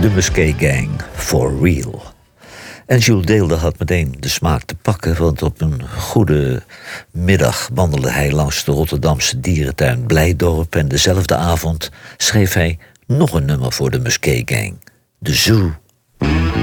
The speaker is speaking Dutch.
De Musquet Gang, for real. En Jules Deelder had meteen de smaak te pakken, want op een goede middag wandelde hij langs de Rotterdamse dierentuin Blijdorp en dezelfde avond schreef hij nog een nummer voor de Musquet Gang, de Zoo.